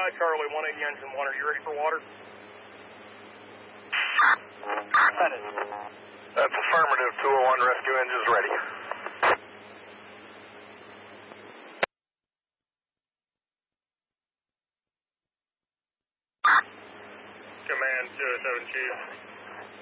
Charlie, 180 engine 1, are you ready for water? That's affirmative, 201 rescue engines ready. Command 207 Chief.